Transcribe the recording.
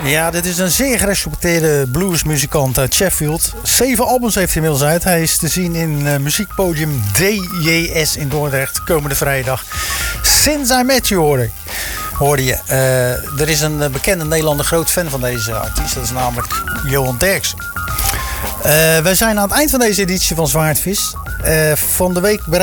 Ja, dit is een zeer gerespecteerde bluesmuzikant uit Sheffield. 7 albums heeft hij inmiddels uit. Hij is te zien in muziekpodium DJS in Dordrecht komende vrijdag. Since I Met You hoorde je. Er is een bekende Nederlander groot fan van deze artiest. Dat is namelijk Johan Derksen. Wij zijn aan het eind van deze editie van Zwaardvis. Van de week